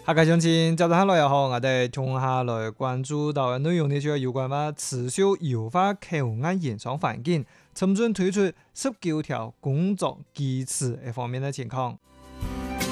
下個星期接住下來又好，我哋從下來關注到嘅內容呢，就係有關話持續優化口岸營商環境，尋準推出19條工作機制呢方面嘅情況。